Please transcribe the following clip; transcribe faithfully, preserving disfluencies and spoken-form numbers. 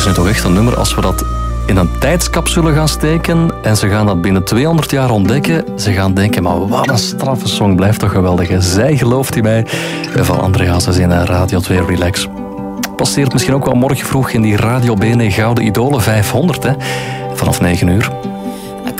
is nu toch echt een nummer als we dat in een tijdscapsule gaan steken en ze gaan dat binnen tweehonderd jaar ontdekken. Ze gaan denken, maar wat een straffe song, blijft toch geweldig. Hè? Zij gelooft in mij, van André Hazes in Radio twee Relax. Passeert misschien ook wel morgen vroeg in die Radio Bene Gouden Idolen vijfhonderd, hè? Vanaf negen uur.